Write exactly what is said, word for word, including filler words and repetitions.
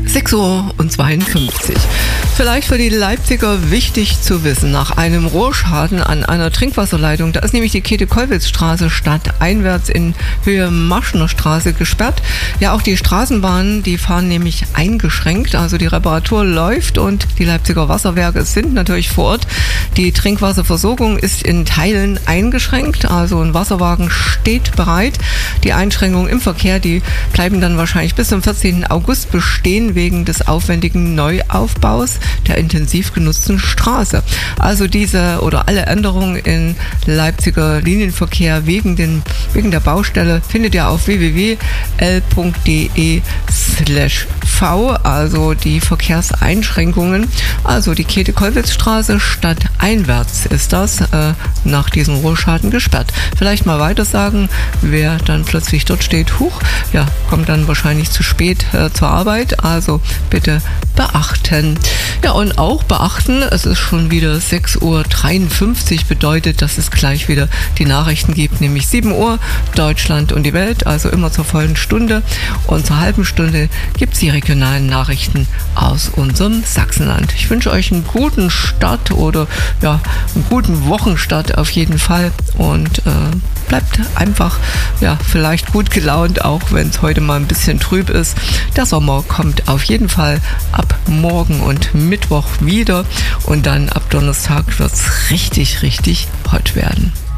sechs Uhr zweiundfünfzig. Vielleicht für die Leipziger wichtig zu wissen, nach einem Rohrschaden an einer Trinkwasserleitung, da ist nämlich die Käthe-Kollwitz-Straße stadteinwärts in Höhe Maschner Straße gesperrt. Ja, auch die Straßenbahnen, die fahren nämlich eingeschränkt, also die Reparatur läuft und die Leipziger Wasserwerke sind natürlich vor Ort. Die Trinkwasserversorgung ist in Teilen eingeschränkt, also ein Wasserwagen steht bereit. Die Einschränkungen im Verkehr, die bleiben dann wahrscheinlich bis zum vierzehnten August bestehen wegen des aufwendigen Neuaufbaus der intensiv genutzten Straße. Also diese oder alle Änderungen im Leipziger Linienverkehr wegen, den, wegen der Baustelle findet ihr auf w w w punkt l punkt d e slash v, also die Verkehrseinschränkungen. Also die Käthe-Kollwitz-Straße stadteinwärts ist das äh, nach diesem Rohrschaden gesperrt. Vielleicht mal weiter sagen, wer dann plötzlich dort steht, huch, ja, kommt dann wahrscheinlich zu spät äh, zur Arbeit, also bitte beachten. Ja, und auch beachten, es ist schon wieder sechs Uhr dreiundfünfzig, bedeutet, dass es gleich wieder die Nachrichten gibt, nämlich sieben Uhr, Deutschland und die Welt, also immer zur vollen Stunde. Und zur halben Stunde gibt es die regionalen Nachrichten aus unserem Sachsenland. Ich wünsche euch einen guten Start oder ja, einen guten Wochenstart auf jeden Fall und äh, bleibt einfach ja, vielleicht gut gelaunt, auch wenn es heute mal ein bisschen trüb ist. Der Sommer kommt auf jeden Fall ab morgen und Mittwoch wieder und dann ab Donnerstag wird es richtig, richtig hot werden.